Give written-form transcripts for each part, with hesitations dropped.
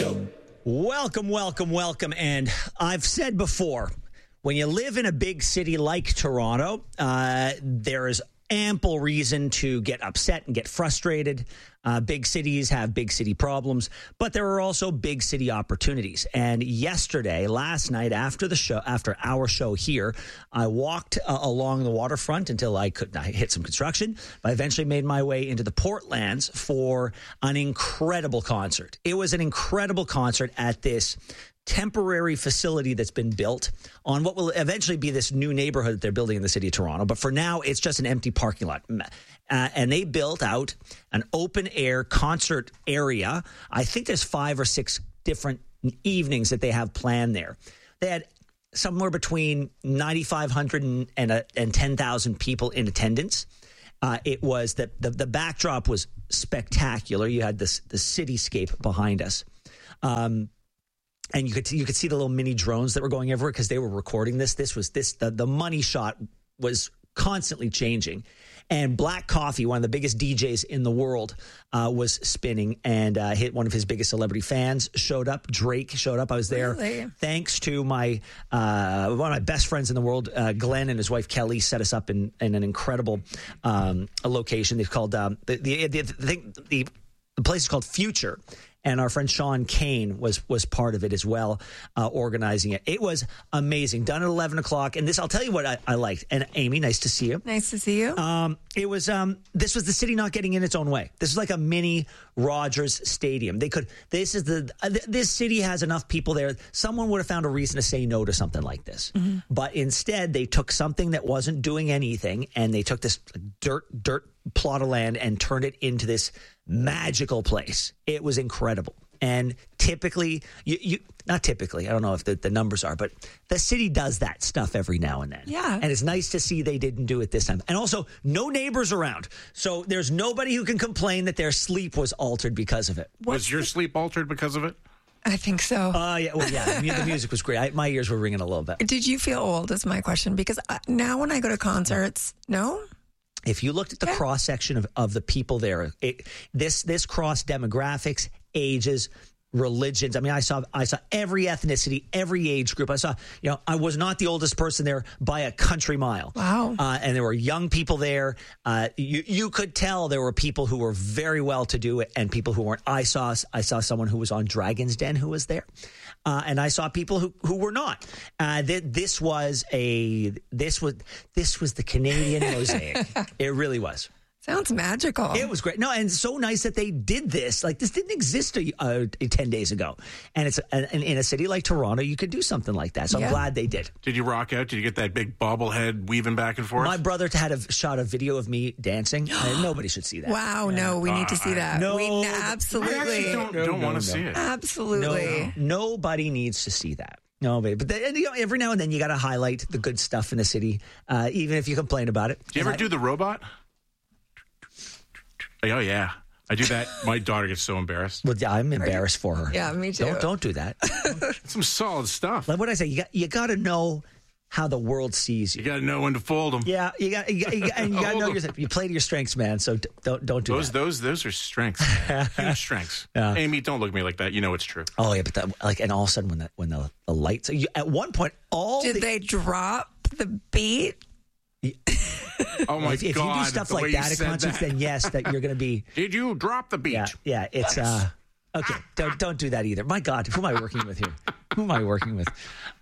Show. Welcome, welcome, welcome. And I've said before, when you live in a big city like Toronto, there is ample reason to get upset and get frustrated. Big cities have big city problems, but there are also big city opportunities. And last night, after our show here, I walked along the waterfront until I hit some construction. I eventually made my way into the Portlands for an incredible concert. It was an incredible concert at this temporary facility that's been built on what will eventually be this new neighborhood that they're building in the city of Toronto. But for now, it's just an empty parking lot. And they built out an open air concert area. I think there's 5 or 6 different evenings that they have planned there. They had somewhere between 9,500 and 10,000 people in attendance. It was the backdrop was spectacular. You had the cityscape behind us. And you could see the little mini drones that were going everywhere because they were recording this. The money shot was constantly changing. And Black Coffee, one of the biggest DJs in the world, was spinning, and hit one of his biggest celebrity fans showed up. Drake showed up. I was there thanks to my one of my best friends in the world, Glenn, and his wife Kelly set us up in an incredible location. They've called the place is called Future. And our friend Sean Kane was part of it as well, organizing it. It was amazing. Done at 11 o'clock. And I'll tell you what I liked. And Amy, nice to see you. Nice to see you. It was this was the city not getting in its own way. This is like a mini Rogers Stadium. This city has enough people there. Someone would have found a reason to say no to something like this. Mm-hmm. But instead, they took something that wasn't doing anything, and they took this dirt plot of land and turned it into this magical place. It was incredible. And typically, not typically, I don't know if the numbers are, but the city does that stuff every now and then. Yeah. And it's nice to see they didn't do it this time. And also, no neighbors around. So there's nobody who can complain that their sleep was altered because of it. Was your sleep altered because of it? I think so. Yeah. Well, yeah. The music was great. My ears were ringing a little bit. Did you feel old is my question? Because now when I go to concerts, no? If you looked at the cross-section of the people there, this cross demographics, ages, religions. I mean, I saw every ethnicity, every age group. I saw, I was not the oldest person there by a country mile. Wow. And there were young people there. You could tell there were people who were very well-to-do and people who weren't. I saw someone who was on Dragon's Den who was there. And I saw people who were not. This was the Canadian mosaic. It really was. Sounds magical. It was great. No, and so nice that they did this. Like, this didn't exist 10 days ago. And it's in a city like Toronto, you could do something like that. So I'm glad they did. Did you rock out? Did you get that big bobblehead weaving back and forth? My brother shot a video of me dancing. Nobody should see that. Wow, no, we need to see that. No, absolutely. I don't want to see it. Absolutely. No, nobody needs to see that. No, but every now and then you got to highlight the good stuff in the city, even if you complain about it. Do you ever do the robot? Oh, yeah. I do that. My daughter gets so embarrassed. Well, yeah, I'm embarrassed for her. Yeah, me too. Don't do that. Some solid stuff. Like what I say, you got to know how the world sees you. You got to know when to fold them. Yeah, you got to know yourself. You play to your strengths, man. So don't do that. Those are strengths. Huge strengths. Yeah. Amy, don't look at me like that. You know it's true. Oh yeah, but and all of a sudden when the lights, at one point, did they drop the beat? Oh my God! If you do stuff like that at concerts, then yes, that you're going to be. Did you drop the beat? Yeah. It's okay. Don't do that either. My God, who am I working with here? Who am I working with?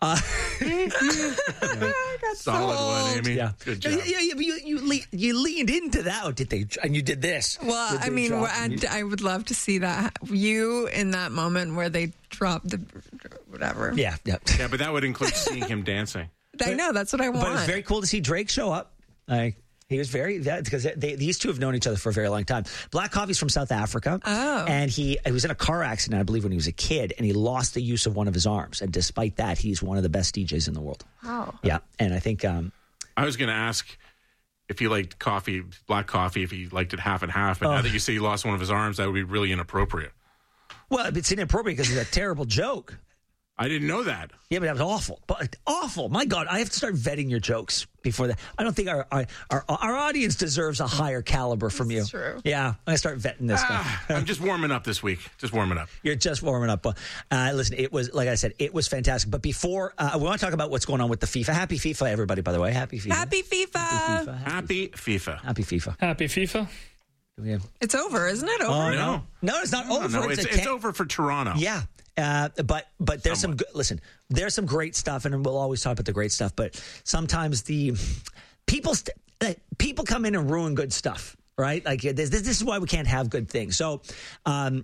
Solid one, Amy. Yeah, good job. You leaned into that, did they? And you did this. Well, I mean, I would love to see that you in that moment where they dropped the whatever. Yeah. But that would include seeing him dancing. I know, that's what I want. But it was very cool to see Drake show up. He was because these two have known each other for a very long time. Black Coffee's from South Africa. Oh. And he was in a car accident, I believe, when he was a kid, and he lost the use of one of his arms. And despite that, he's one of the best DJs in the world. Wow. Yeah, and I think... I was going to ask if he liked coffee, black coffee, if he liked it half and half. But now that you say he lost one of his arms, that would be really inappropriate. Well, it's inappropriate because it's a terrible joke. I didn't know that. Yeah, but that was awful. But awful. My God, I have to start vetting your jokes before that. I don't think our audience deserves a higher caliber from you. That's true. Yeah, I'm going to start vetting this stuff. I'm just warming up this week. Just warming up. You're just warming up. Listen, it was, like I said, it was fantastic. But before, we want to talk about what's going on with the FIFA. Happy FIFA, everybody, by the way. Happy FIFA. Happy FIFA. Happy FIFA. Happy FIFA. Happy FIFA. Yeah. It's over, isn't it? Over? Oh, No. No, it's not over. No, it's over for Toronto. Yeah. But there's some good, listen, there's some great stuff, and we'll always talk about the great stuff, but sometimes the people come in and ruin good stuff, right? Like this is why we can't have good things. So Kylian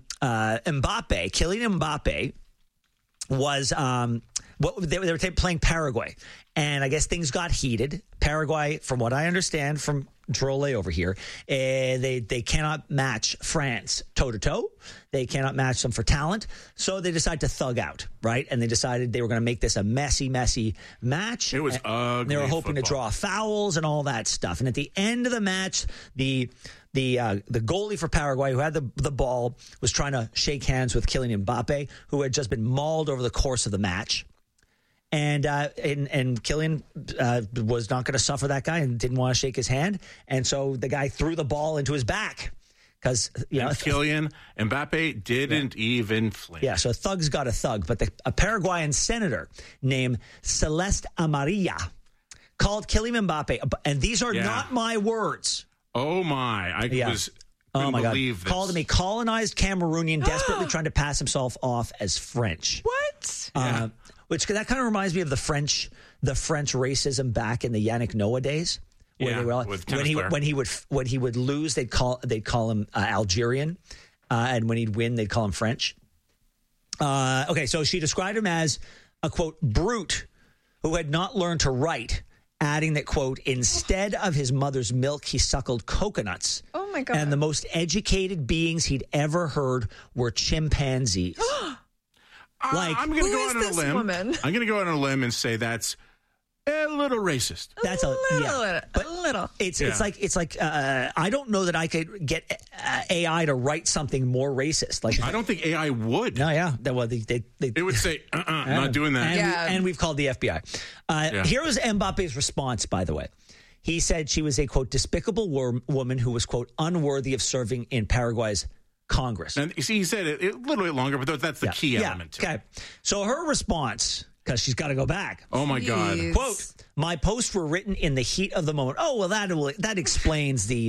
Mbappe was they were playing Paraguay, and I guess things got heated. Paraguay, from what I understand from Drolet over here, they cannot match France toe to toe. They cannot match them for talent, so they decided to thug out, right? And they decided they were going to make this a messy match. It was ugly. They were hoping to draw fouls and all that stuff. And at the end of the match, the goalie for Paraguay, who had the ball, was trying to shake hands with Kylian Mbappe, who had just been mauled over the course of the match. And Kylian was not going to suffer that guy and didn't want to shake his hand. And so the guy threw the ball into his back because, Kylian Mbappe didn't even flinch. Yeah, so thug's got a thug. But a Paraguayan senator named Celeste Amarilla called Kylian Mbappe, and these are not my words. Oh, my. I couldn't believe this. Called him a colonized Cameroonian desperately trying to pass himself off as French. What? Which that kind of reminds me of the French racism back in the Yannick Noah days, where they were when he would lose, they'd call him Algerian, and when he'd win, they'd call him French. Okay, so she described him as a quote brute who had not learned to write, adding that quote instead of his mother's milk, he suckled coconuts. Oh my God! And the most educated beings he'd ever heard were chimpanzees. I'm going to go out on a limb. Woman? I'm going to go out on a limb and say that's a little racist. That's a little. It's like I don't know that I could get AI to write something more racist. Like I don't think AI would. No, yeah. Well, they it would say, not doing that. And we've called the FBI. Here was Mbappe's response, by the way. He said she was a quote despicable woman who was quote unworthy of serving in Paraguay's Congress. And you see, he said it a little bit longer, but that's the key element. Okay. So her response, because she's got to go back. Oh, my God. Quote, my posts were written in the heat of the moment. Oh, well, that explains the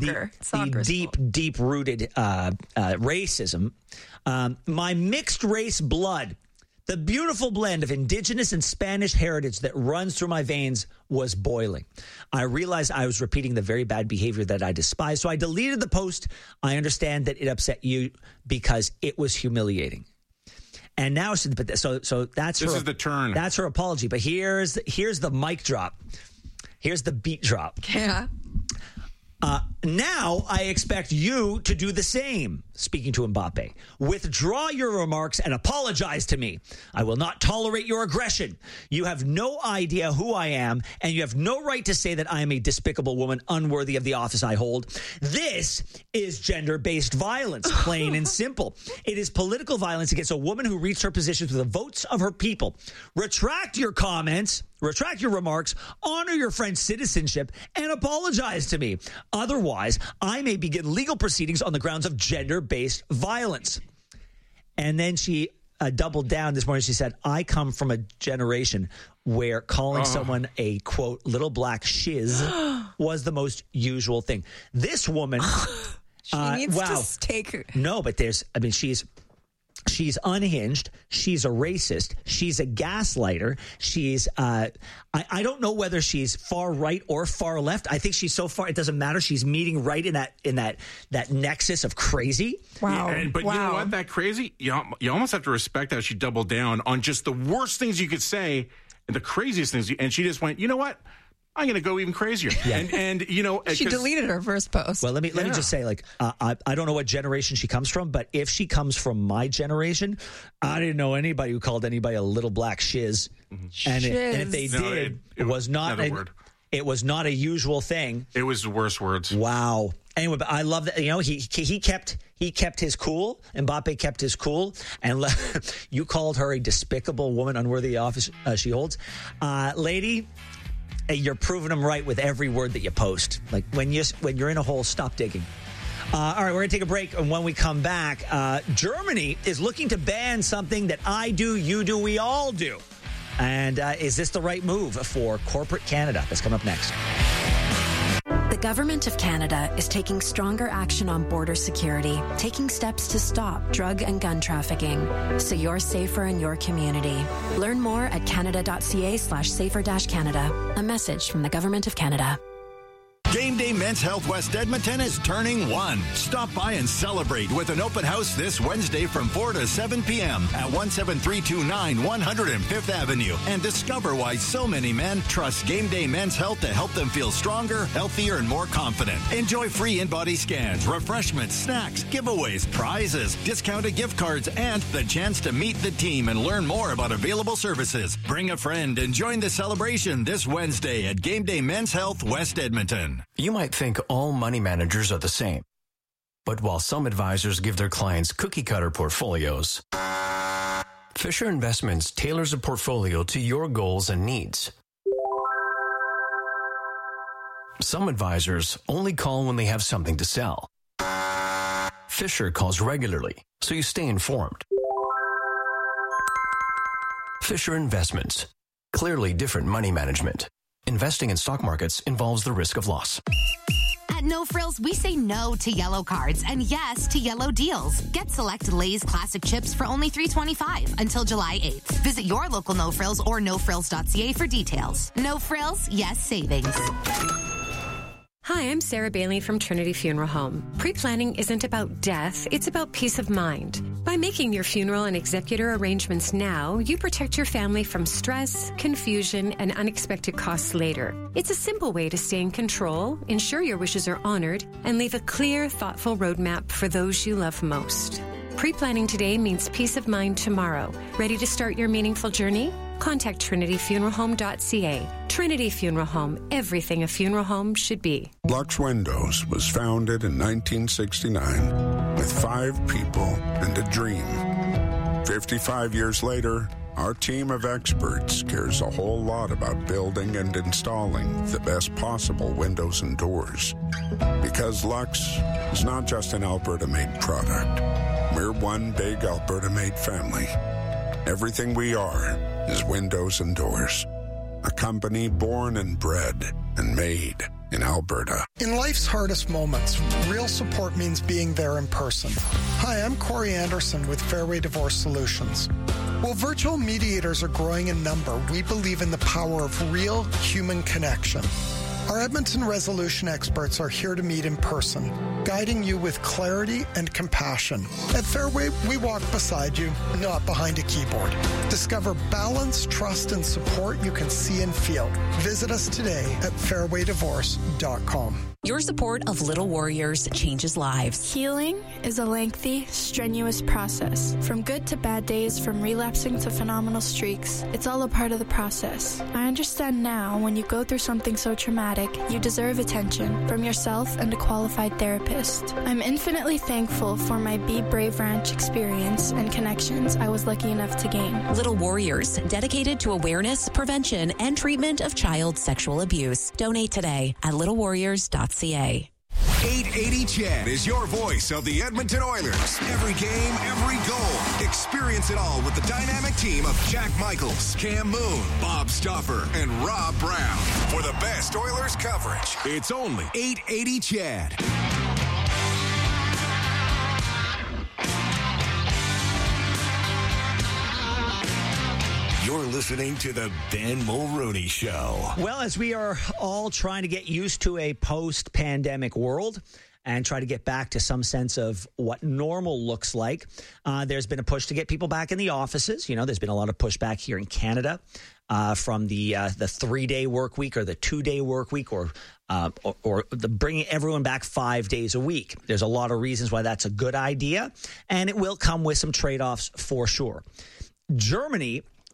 deep-rooted racism. My mixed race blood, the beautiful blend of indigenous and Spanish heritage that runs through my veins was boiling. I realized I was repeating the very bad behavior that I despise, so I deleted the post. I understand that it upset you because it was humiliating. And now, so that's this is the turn. That's her apology. But here's the mic drop. Here's the beat drop. Yeah. Now I expect you to do the same. Speaking to Mbappe, withdraw your remarks and apologize to me. I will not tolerate your aggression. You have no idea who I am, and you have no right to say that I am a despicable woman unworthy of the office I hold. This is gender-based violence, plain and simple. It is political violence against a woman who reached her positions with the votes of her people. Retract your comments, retract your remarks, honor your French citizenship, and apologize to me. Otherwise, I may begin legal proceedings on the grounds of gender-based violence. And then she doubled down this morning. She said, I come from a generation where calling someone a, quote, little black shiz was the most usual thing. This woman... she needs to take... No, but she's unhinged. She's a racist. She's a gaslighter. She's, I don't know whether she's far right or far left. I think she's so far, it doesn't matter. She's meeting right in that nexus of crazy. Wow. You know what? That crazy, you almost have to respect how she doubled down on just the worst things you could say and the craziest things. And she just went, you know what? I'm going to go even crazier. Yeah. And you know, she deleted her first post. Well, let me just say, like, I don't know what generation she comes from, but if she comes from my generation, I didn't know anybody who called anybody a little black shiz. Mm-hmm. And if they did, it was not another word. It was not a usual thing. It was the worst words. Wow. Anyway, but I love that. You know, he kept his cool. Mbappe kept his cool, and you called her a despicable woman, unworthy of the office she holds. Lady, you're proving them right with every word that you post. Like when you're in a hole, stop digging. All right, we're going to take a break, and when we come back, Germany is looking to ban something that I do, you do, we all do. And is this the right move for corporate Canada? That's coming up next. The Government of Canada is taking stronger action on border security, taking steps to stop drug and gun trafficking, so you're safer in your community. Learn more at canada.ca/safer-canada. A message from the Government of Canada. Game Day Men's Health West Edmonton is turning 1. Stop by and celebrate with an open house this Wednesday from 4 to 7 p.m. at 17329 105th Avenue and discover why so many men trust Game Day Men's Health to help them feel stronger, healthier, and more confident. Enjoy free in-body scans, refreshments, snacks, giveaways, prizes, discounted gift cards, and the chance to meet the team and learn more about available services. Bring a friend and join the celebration this Wednesday at Game Day Men's Health West Edmonton. You might think all money managers are the same. But while some advisors give their clients cookie-cutter portfolios, Fisher Investments tailors a portfolio to your goals and needs. Some advisors only call when they have something to sell. Fisher calls regularly, so you stay informed. Fisher Investments. Clearly different money management. Investing in stock markets involves the risk of loss. At No Frills, we say no to yellow cards and yes to yellow deals. Get select Lay's classic chips for only $3.25 until July 8th. Visit your local No Frills or nofrills.ca for details. No Frills, yes savings. Hi, I'm Sarah Bailey from Trinity Funeral Home. Pre-planning isn't about death, it's about peace of mind. By making your funeral and executor arrangements now, you protect your family from stress, confusion, and unexpected costs later. It's a simple way to stay in control, ensure your wishes are honored, and leave a clear, thoughtful roadmap for those you love most. Pre-planning today means peace of mind tomorrow. Ready to start your meaningful journey? Contact trinityfuneralhome.ca. Trinity Funeral Home, everything a funeral home should be. Lux Windows was founded in 1969 with 5 people and a dream. 55 years later, our team of experts cares a whole lot about building and installing the best possible windows and doors. Because Lux is not just an Alberta-made product. We're one big Alberta-made family. Everything we are is windows and doors. A company born and bred and made in Alberta. In life's hardest moments, real support means being there in person. Hi, I'm Corey Anderson with Fairway Divorce Solutions. While virtual mediators are growing in number, we believe in the power of real human connection. Our Edmonton resolution experts are here to meet in person, guiding you with clarity and compassion. At Fairway, we walk beside you, not behind a keyboard. Discover balance, trust, and support you can see and feel. Visit us today at fairwaydivorce.com. Your support of Little Warriors changes lives. Healing is a lengthy, strenuous process. From good to bad days, from relapsing to phenomenal streaks, it's all a part of the process. I understand now when you go through something so traumatic, you deserve attention from yourself and a qualified therapist. I'm infinitely thankful for my Be Brave Ranch experience and connections I was lucky enough to gain. Little Warriors, dedicated to awareness, prevention, and treatment of child sexual abuse. Donate today at littlewarriors.ca. 880 CHED is your voice of the Edmonton Oilers. Every game, every goal. Experience it all with the dynamic team of Jack Michaels, Cam Moon, Bob Stauffer, and Rob Brown. For the best Oilers coverage, it's only 880 CHED. You're listening to the Ben Mulrooney Show. Well, as we are all trying to get used to a post-pandemic world and try to get back to some sense of what normal looks like, there's been a push to get people back in the offices. You know, there's been a lot of pushback here in Canada from the 3-day work week or the 2-day work week or the bringing everyone back 5 days a week. There's a lot of reasons why that's a good idea, and it will come with some trade-offs for sure. Germany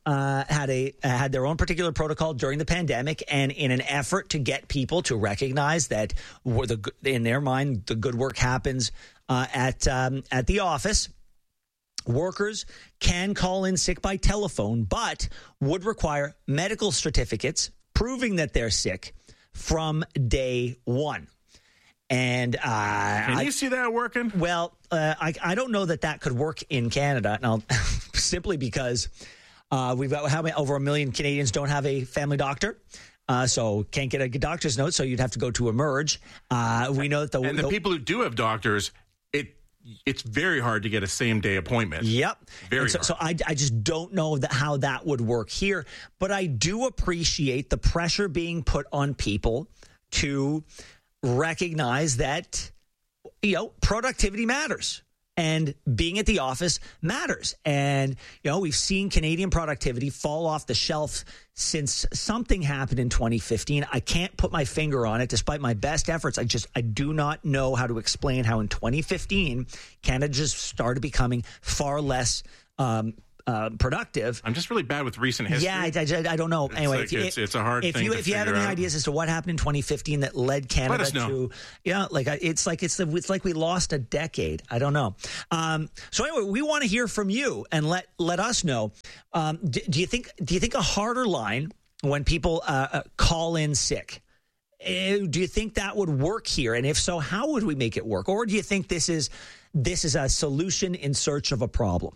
had their own particular protocol during the pandemic, and in an effort to get people to recognize that in their mind the good work happens at the office, workers can call in sick by telephone, but would require medical certificates proving that they're sick from day one. And can you see that working? Well, I don't know that could work in Canada. Now, simply because we've got over 1 million Canadians don't have a family doctor. So can't get a doctor's note, so you'd have to go to Emerge. We know that the people who do have doctors, it's very hard to get a same-day appointment. Yep. Very hard. So I just don't know how that would work here. But I do appreciate the pressure being put on people to recognize that, productivity matters. And being at the office matters. And, we've seen Canadian productivity fall off the shelf since something happened in 2015. I can't put my finger on it despite my best efforts. I do not know how to explain how in 2015, Canada just started becoming far less productive. I'm just really bad with recent history. Yeah, I don't know. Anyway, it's a hard thing to if you have any ideas as to what happened in 2015 that led Canada to, it's like we lost a decade. I don't know. So anyway, we want to hear from you and let us know. Do you think a harder line when people call in sick? Do you think that would work here? And if so, how would we make it work? Or do you think this is a solution in search of a problem?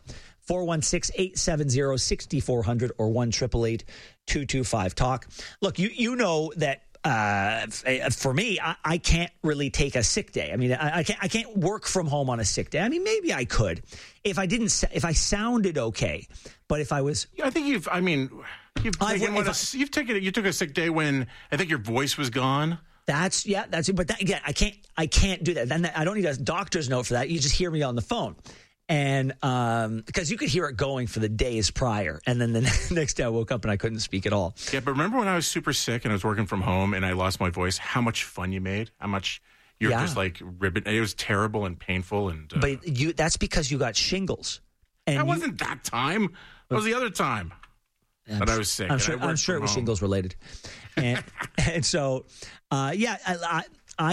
416-870-6400 or 1-888-225-TALK. Look, you know that for me, I can't really take a sick day. I mean, I can't work from home on a sick day. I mean, maybe I could if I sounded okay. But if I was, I think you took a sick day when I think your voice was gone. That's it. But I can't do that. Then I don't need a doctor's note for that. You just hear me on the phone. And because you could hear it going for the days prior. And then the next day I woke up and I couldn't speak at all. Yeah, but remember when I was super sick and I was working from home and I lost my voice, how much fun you made? How much you're just like ribbon. It was terrible and painful. But that's because you got shingles. And that wasn't that time. That was the other time that I was sick. I'm sure it was shingles related. And so, I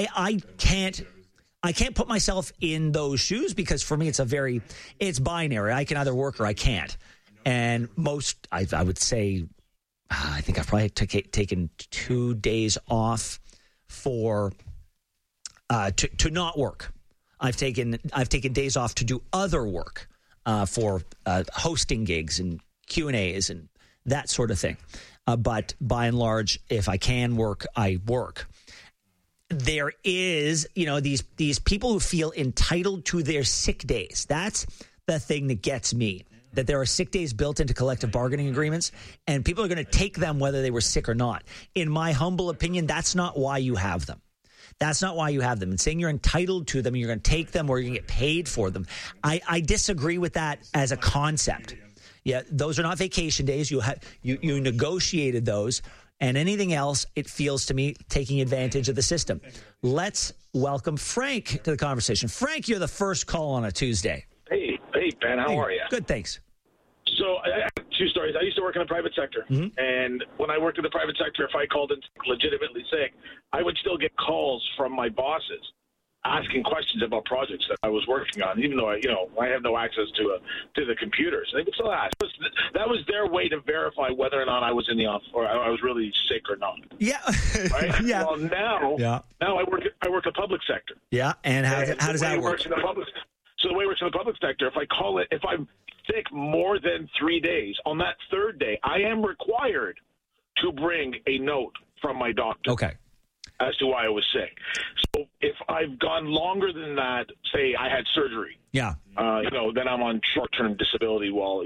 can't put myself in those shoes because for me it's binary. I can either work or I can't. And I would say, I think I've probably taken 2 days off to not work. I've taken days off to do other work for hosting gigs and Q&As and that sort of thing. But by and large, if I can work, I work. There is, these people who feel entitled to their sick days. That's the thing that gets me, that there are sick days built into collective bargaining agreements, and people are going to take them whether they were sick or not. In my humble opinion, that's not why you have them. That's not why you have them. And saying you're entitled to them, you're going to take them or you're going to get paid for them. I disagree with that as a concept. Yeah, those are not vacation days. You negotiated those. And anything else, it feels to me, taking advantage of the system. Let's welcome Frank to the conversation. Frank, you're the first call on a Tuesday. Hey, Ben, how are you? Good, thanks. So I have two stories. I used to work in the private sector. Mm-hmm. And when I worked in the private sector, if I called in legitimately sick, I would still get calls from my bosses asking questions about projects that I was working on, even though I have no access to the computers. They would still ask. That was their way to verify whether or not I was in the office or I was really sick or not. Yeah. Right. Yeah. Well, now I work the public sector. Yeah. And how does that work? So the way it works in the public sector, if I'm sick more than 3 days, on that third day, I am required to bring a note from my doctor. Okay. As to why I was sick. So if I've gone longer than that, say I had surgery, then I'm on short-term disability while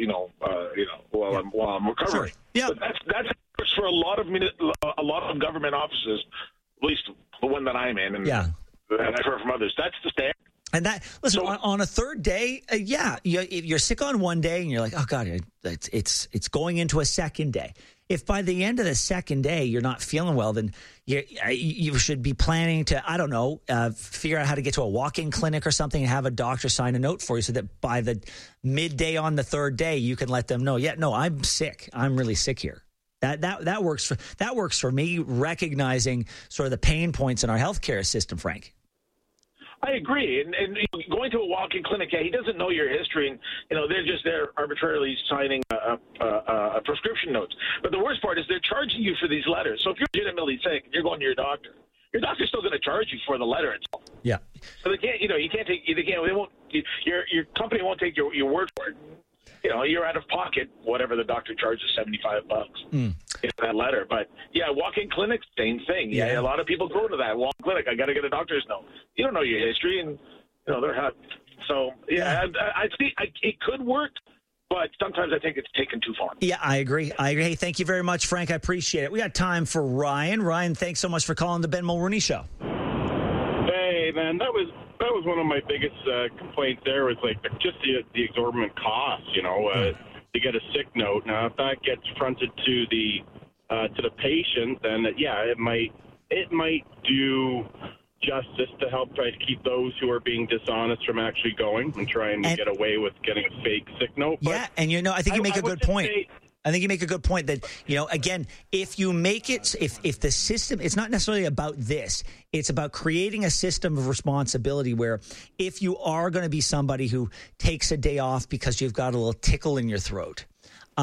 I'm recovering. Sure. Yeah, but that's for a lot of government offices, at least the one that I'm in, and I've heard from others. That's the standard. And on a third day, you're sick on one day, and you're like, oh God, it's going into a second day. if by the end of the second day you're not feeling well, then you should be planning to, I don't know, figure out how to get to a walk-in clinic or something and have a doctor sign a note for you so that by the midday on the third day, you can let them know, I'm sick. I'm really sick here. That works for me, recognizing sort of the pain points in our healthcare system, Frank. I agree. And going to a walk-in clinic, he doesn't know your history, and they're just there arbitrarily signing a prescription notes. But the worst part is they're charging you for these letters. So if you're legitimately sick and you're going to your doctor's still going to charge you for the letter itself. Yeah. So they can't, your company won't take your word for it. You're out of pocket, whatever the doctor charges, $75 in that letter. But walk-in clinics, same thing. Yeah, a lot of people go to that walk-in clinic. I got to get a doctor's note. You don't know your history, and they're hot. So I think it could work, but sometimes I think it's taken too far. Yeah, I agree. Hey, thank you very much, Frank. I appreciate it. We got time for Ryan. Ryan, thanks so much for calling the Ben Mulrooney Show. Hey, man, that was one of my biggest complaints there was like just the exorbitant cost, to get a sick note. Now, if that gets fronted to the patient, then it might do justice to help try to keep those who are being dishonest from actually going and trying to get away with getting a fake sick note. But and I think you make a good point. I think you make a good point that, again, if you make it, if the system, it's not necessarily about this, it's about creating a system of responsibility where if you are going to be somebody who takes a day off because you've got a little tickle in your throat,